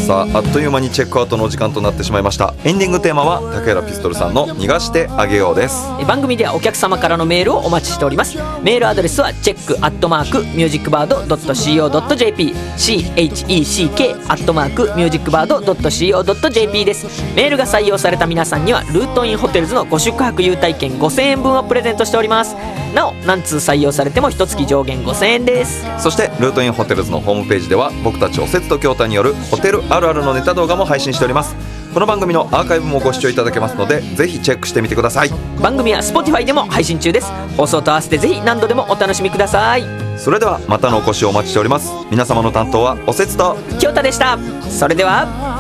さあ、あっという間にチェックアウトのお時間となってしまいました。エンディングテーマは竹原ピストルさんの逃がしてあげようです。 番組ではお客様からのメールをお待ちしております。メールアドレスはcheck@musicbird.co.jp check@musicbird.co.jp です。メールが採用された皆さんにはルートインホテルズのご宿泊優待券5000円分をプレゼントしております。なお何通採用されても1月上限5000円です。 そしてルートインホテルズのホームページでは僕たちおせつと京太によるホテルあるあるのネタ動画も配信しております。この番組のアーカイブもご視聴いただけますので、ぜひチェックしてみてください。 番組は Spotify でも配信中です。放送と合わせてぜひ何度でもお楽しみください。 それではまたのお越しをお待ちしております。皆様の担当はおせつと京太でした。それでは